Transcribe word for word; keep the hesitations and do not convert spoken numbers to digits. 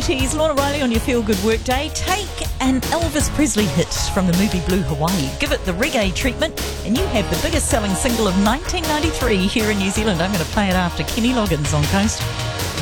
eighties, Lorna Riley on your Feel Good Workday. Take an Elvis Presley hit from the movie Blue Hawaii, give it the reggae treatment, and you have the biggest selling single of nineteen ninety-three here in New Zealand. I'm going to play it after Kenny Loggins on Coast.